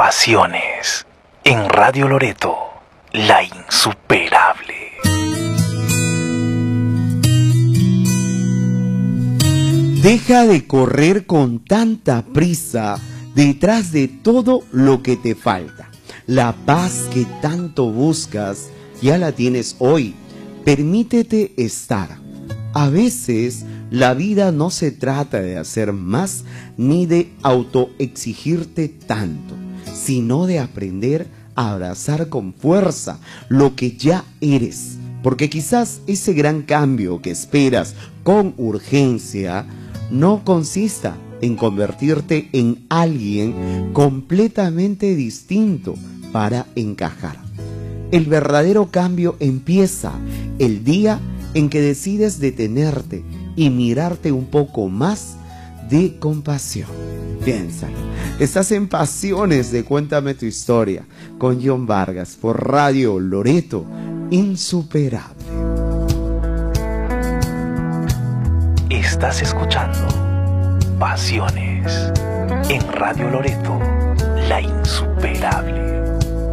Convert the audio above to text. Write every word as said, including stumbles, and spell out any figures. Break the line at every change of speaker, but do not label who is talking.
Pasiones en Radio Loreto, la insuperable.
Deja de correr con tanta prisa detrás de todo lo que te falta. La paz que tanto buscas ya la tienes hoy. Permítete estar. A veces la vida no se trata de hacer más ni de autoexigirte tanto, sino de aprender a abrazar con fuerza lo que ya eres. Porque quizás ese gran cambio que esperas con urgencia no consista en convertirte en alguien completamente distinto para encajar. El verdadero cambio empieza el día en que decides detenerte y mirarte un poco más de compasión. Piénsalo. Estás en Pasiones de Cuéntame tu Historia con John Vargas por Radio Loreto, insuperable.
Estás escuchando Pasiones en Radio Loreto, la insuperable.